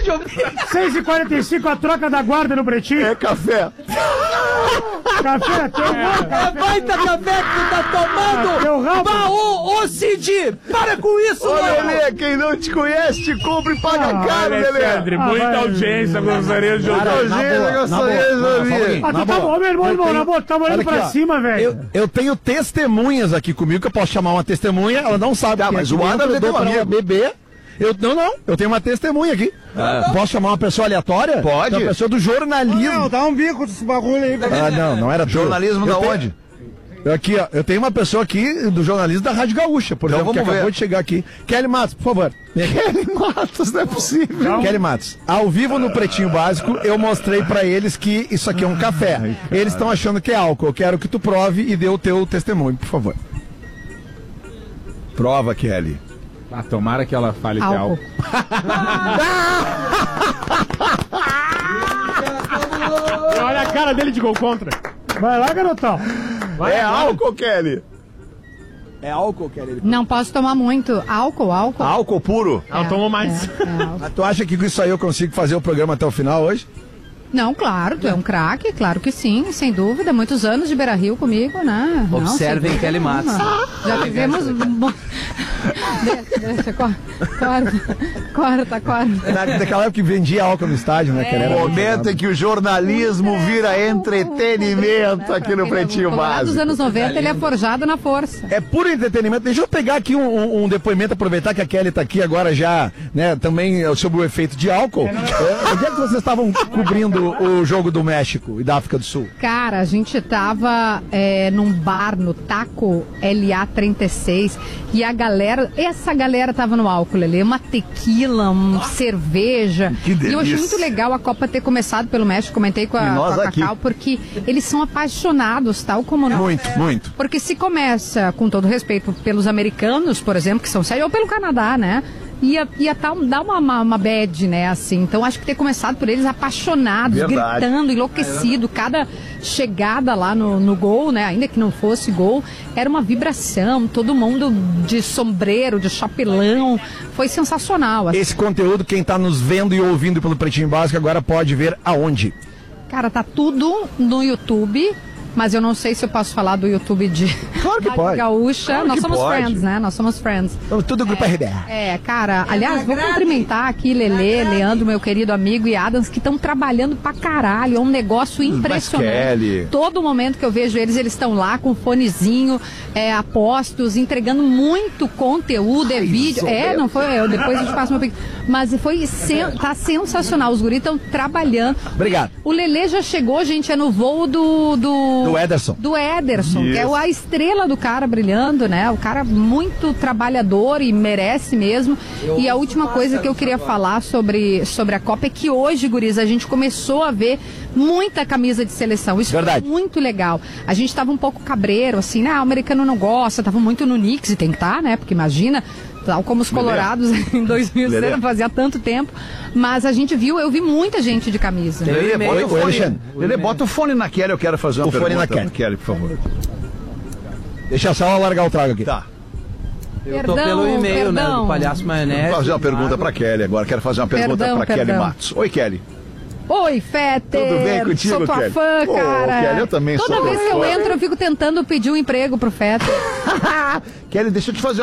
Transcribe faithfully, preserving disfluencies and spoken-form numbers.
de ouvir. seis e quarenta e cinco, a troca da guarda no Pretinho. É café. Café, teu rabo, É café. baita café que tu tá tomando! Teu rabo. Bah, ô, ô Cid! Para com isso, Ô, mano! Lelê, quem não te conhece, te compra e paga Ah, caro, Lelê. Alexandre, Ah, muita vai. audiência, gostaria de Muita ouvir. audiência, gostaria de ouvir. Ah, tu tá bom, meu irmão, irmão, na boa, tu tá olhando Olha aqui, pra ó. cima, velho. Eu, eu tenho testemunhas aqui comigo, que eu posso chamar uma testemunha, ela não sabe. Tá, quem é mas aqui o dentro, Adam eu é dou teu pra ela amigo. beber. Eu, não, não, eu tenho uma testemunha aqui. Posso chamar uma pessoa aleatória? Pode. Uma pessoa do jornalismo. Não, dá um bico desse bagulho aí. Ah, não, não era teu. Jornalismo Eu da tenho- onde? Eu aqui, ó, eu tenho uma pessoa aqui do jornalismo da Rádio Gaúcha, por Então exemplo, que vamos acabou ver. de chegar aqui. Kelly Matos, por favor. Vem aqui. Kelly Matos, não é possível. Kelly Matos, ao vivo no Pretinho Básico, eu mostrei pra eles que isso aqui é um café. Eles estão achando que é álcool. Eu quero que tu prove e dê o teu testemunho, por favor. Prova, Kelly. Ah, tomara que ela fale que é Álcool. álcool. Olha a cara dele de gol contra. Vai lá, garotão. Vai, É vai. álcool, Kelly. É álcool, Kelly? Não posso tomar muito. Álcool, álcool. Álcool puro. Ela É, tomou mais. é, é álcool. Ah, tu acha que com isso aí eu consigo fazer o programa até o final hoje? Não, claro, tu é um craque, claro que sim, sem dúvida. Muitos anos de Beira Rio comigo, né? Não, Observem sem Kelly dúvida Matos. nenhuma. Já tivemos. Deixa, deixa, corta, corta, corta. Na- Naquela época que vendia álcool no estádio, né? Kelly? Era muito Momento legal. em que o jornalismo vira entretenimento aqui no Pretinho Dos Básico. anos noventa, ele é forjado na força. É puro entretenimento. Deixa eu pegar aqui um, um- um depoimento, aproveitar que a Kelly tá aqui agora já, né, também é, sobre o efeito de álcool. É, onde é que vocês estavam cobrindo o jogo do México e da África do Sul? Cara, a gente tava é, num bar no Taco L A trinta e seis e a galera, essa galera tava no álcool ali, uma tequila, um cerveja. Que delícia. E eu achei muito legal a Copa ter começado pelo México, comentei com a, E nós com a aqui. Cacau, porque eles são apaixonados, tal como nós. Muito, muito. Porque se começa, com todo respeito, pelos americanos, por exemplo, que são sérios, ou pelo Canadá, né? Ia, ia tá, dar uma, uma, uma bad, né, assim. Então acho que ter começado por eles apaixonados, Verdade. gritando, enlouquecido. Cada chegada lá no, no gol, né, ainda que não fosse gol, era uma vibração. Todo mundo de sombreiro, de chapelão. Foi sensacional. assim. Esse conteúdo, quem tá nos vendo e ouvindo pelo Pretinho Básico agora pode ver aonde? Cara, tá tudo no YouTube. Mas eu não sei se eu posso falar do YouTube de Claro que Rádio pode. Gaúcha. Claro Nós que somos pode. friends, né? Nós somos friends. Então, tudo grupo R B R. É, cara, aliás, vou cumprimentar aqui Lelê, Leandro, meu querido amigo, e Adams, que estão trabalhando pra caralho. É um negócio impressionante. Kelly. Todo momento que eu vejo eles, eles estão lá com fonezinho, é, a postos, entregando muito conteúdo, é vídeo. É, não foi eu, depois eu te passo meu pic. Mas foi sen tá sensacional. Os guris estão trabalhando. Obrigado. O Lelê já chegou, gente, é no voo do. Do, Do Ederson. do Ederson, que é o- a estrela do cara brilhando, né? O cara muito trabalhador e merece mesmo. E a última coisa que eu queria falar sobre, sobre a Copa é que hoje, guris, a gente começou a ver muita camisa de seleção. Isso Verdade. foi muito legal. A gente tava um pouco cabreiro, assim, né? Ah, o americano não gosta, tava muito no Knicks e tem que estar, né? Porque imagina, tal como os colorados em dois mil e seis, Lelê. não fazia tanto tempo. Mas a gente viu, eu vi muita gente de camisa. Lelê, bota Oi, o oi, fone. Alexandre. Lelê, bota o fone na Kelly, eu quero fazer uma O fone pergunta. na Kelly. Kelly, por favor. Deixa só ela largar o trago aqui. Tá. Eu tô Perdão, pelo e-mail, né, perdão. do Palhaço Maionese. Vou fazer uma pergunta pra Kelly agora. Quero fazer uma pergunta Perdão, pra Kelly perdão. Matos. Oi, Kelly. Oi, Fetter! Tudo bem contigo, Sou tua Kelly? fã, Ô, cara. Kelly, eu também Toda sou vez tua que eu fã. entro, eu fico tentando pedir um emprego pro Fetter. Kelly, deixa eu te fazer